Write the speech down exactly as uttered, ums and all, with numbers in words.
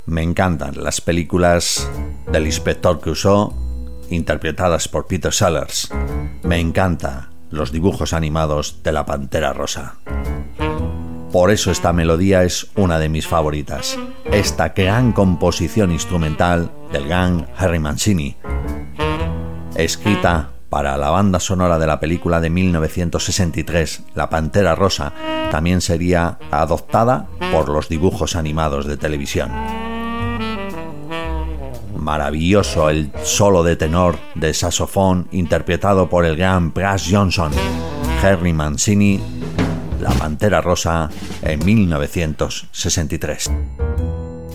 Me encantan las películas del Inspector Clouseau interpretadas por Peter Sellers. Me encantan los dibujos animados de la Pantera Rosa. Por eso esta melodía es una de mis favoritas. Esta gran composición instrumental del gran Henry Mancini, escrita para la banda sonora de la película de mil novecientos sesenta y tres, La Pantera Rosa, también sería adoptada por los dibujos animados de televisión. Maravilloso el solo de tenor de saxofón interpretado por el gran Brass Johnson. Henry Mancini, La Pantera Rosa, en mil novecientos sesenta y tres.